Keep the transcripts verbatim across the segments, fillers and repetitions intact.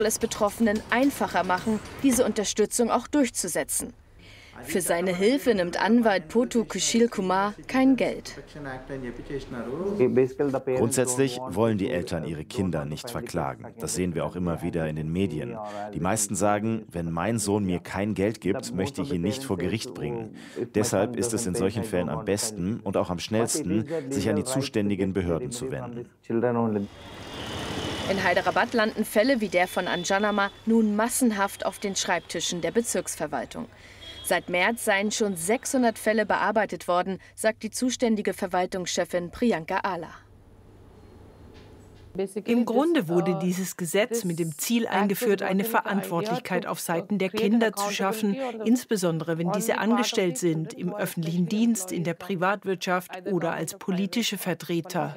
es Betroffenen einfacher machen, diese Unterstützung auch durchzusetzen. Für seine Hilfe nimmt Anwalt Potu Kushil Kumar kein Geld. Grundsätzlich wollen die Eltern ihre Kinder nicht verklagen. Das sehen wir auch immer wieder in den Medien. Die meisten sagen, wenn mein Sohn mir kein Geld gibt, möchte ich ihn nicht vor Gericht bringen. Deshalb ist es in solchen Fällen am besten und auch am schnellsten, sich an die zuständigen Behörden zu wenden. In Hyderabad landen Fälle wie der von Anjanama nun massenhaft auf den Schreibtischen der Bezirksverwaltung. Seit März seien schon sechshundert Fälle bearbeitet worden, sagt die zuständige Verwaltungschefin Priyanka Ala. Im Grunde wurde dieses Gesetz mit dem Ziel eingeführt, eine Verantwortlichkeit auf Seiten der Kinder zu schaffen, insbesondere wenn diese angestellt sind, im öffentlichen Dienst, in der Privatwirtschaft oder als politische Vertreter.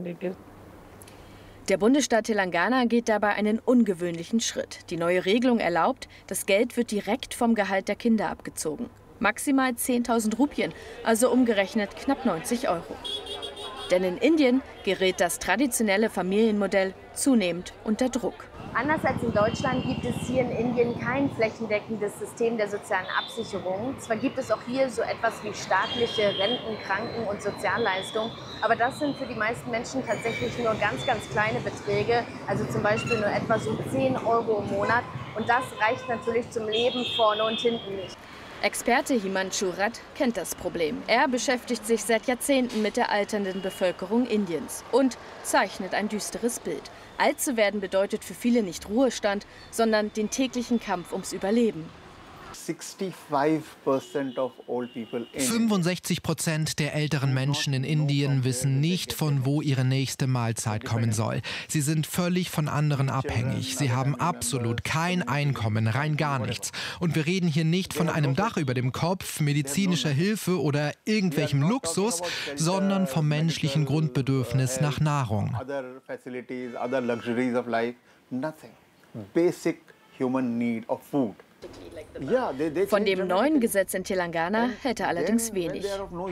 Der Bundesstaat Telangana geht dabei einen ungewöhnlichen Schritt. Die neue Regelung erlaubt, das Geld wird direkt vom Gehalt der Kinder abgezogen. Maximal zehntausend Rupien, also umgerechnet knapp neunzig Euro. Denn in Indien gerät das traditionelle Familienmodell zunehmend unter Druck. Anders als in Deutschland gibt es hier in Indien kein flächendeckendes System der sozialen Absicherung. Zwar gibt es auch hier so etwas wie staatliche Renten-, Kranken- und Sozialleistungen, aber das sind für die meisten Menschen tatsächlich nur ganz, ganz kleine Beträge, also zum Beispiel nur etwa so zehn Euro im Monat. Und das reicht natürlich zum Leben vorne und hinten nicht. Experte Himanshu Rath kennt das Problem. Er beschäftigt sich seit Jahrzehnten mit der alternden Bevölkerung Indiens und zeichnet ein düsteres Bild. Alt zu werden bedeutet für viele nicht Ruhestand, sondern den täglichen Kampf ums Überleben. fünfundsechzig Prozent der älteren Menschen in Indien wissen nicht, von wo ihre nächste Mahlzeit kommen soll. Sie sind völlig von anderen abhängig. Sie haben absolut kein Einkommen, rein gar nichts. Und wir reden hier nicht von einem Dach über dem Kopf, medizinischer Hilfe oder irgendwelchem Luxus, sondern vom menschlichen Grundbedürfnis nach Nahrung. Von dem neuen Gesetz in Telangana hätte allerdings wenig.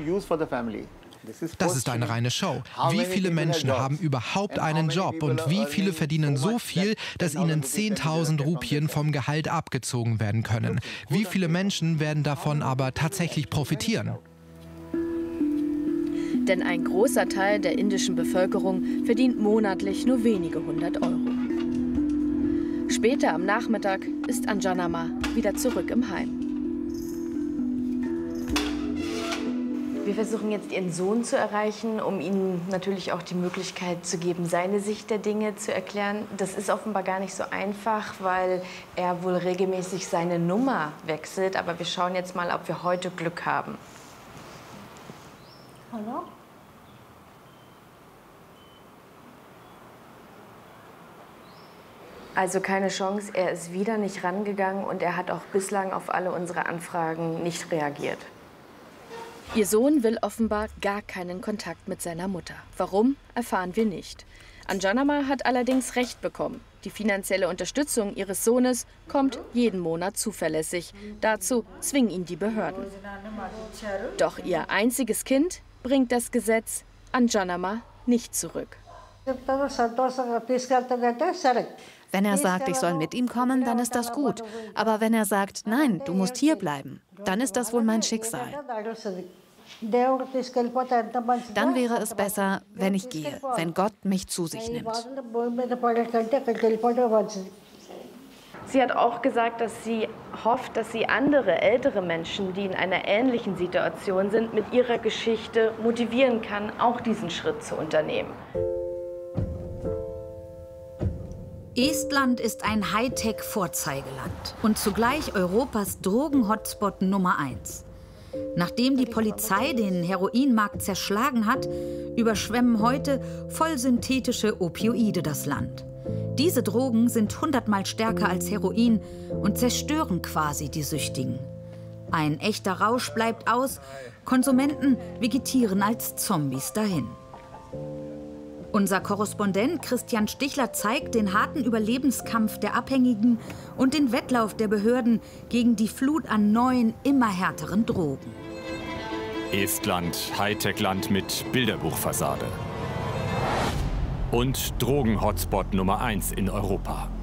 Das ist eine reine Show. Wie viele Menschen haben überhaupt einen Job und wie viele verdienen so viel, dass ihnen zehntausend Rupien vom Gehalt abgezogen werden können? Wie viele Menschen werden davon aber tatsächlich profitieren? Denn ein großer Teil der indischen Bevölkerung verdient monatlich nur wenige hundert Euro. Später am Nachmittag ist Anjanama wieder zurück im Heim. Wir versuchen jetzt, Ihren Sohn zu erreichen, um ihm natürlich auch die Möglichkeit zu geben, seine Sicht der Dinge zu erklären. Das ist offenbar gar nicht so einfach, weil er wohl regelmäßig seine Nummer wechselt. Aber wir schauen jetzt mal, ob wir heute Glück haben. Hallo? Also keine Chance, er ist wieder nicht rangegangen und er hat auch bislang auf alle unsere Anfragen nicht reagiert. Ihr Sohn will offenbar gar keinen Kontakt mit seiner Mutter. Warum, erfahren wir nicht. Anjanama hat allerdings Recht bekommen. Die finanzielle Unterstützung ihres Sohnes kommt jeden Monat zuverlässig. Dazu zwingen ihn die Behörden. Doch ihr einziges Kind bringt das Gesetz Anjanama nicht zurück. Wenn er sagt, ich soll mit ihm kommen, dann ist das gut. Aber wenn er sagt, nein, du musst hier bleiben, dann ist das wohl mein Schicksal. Dann wäre es besser, wenn ich gehe, wenn Gott mich zu sich nimmt. Sie hat auch gesagt, dass sie hofft, dass sie andere ältere Menschen, die in einer ähnlichen Situation sind, mit ihrer Geschichte motivieren kann, auch diesen Schritt zu unternehmen. Estland ist ein Hightech-Vorzeigeland und zugleich Europas Drogen-Hotspot Nummer eins. Nachdem die Polizei den Heroinmarkt zerschlagen hat, überschwemmen heute vollsynthetische Opioide das Land. Diese Drogen sind hundertmal stärker als Heroin und zerstören quasi die Süchtigen. Ein echter Rausch bleibt aus, Konsumenten vegetieren als Zombies dahin. Unser Korrespondent Christian Stichler zeigt den harten Überlebenskampf der Abhängigen und den Wettlauf der Behörden gegen die Flut an neuen, immer härteren Drogen. Estland, Hightech-Land mit Bilderbuchfassade. Und Drogen-Hotspot Nummer eins in Europa.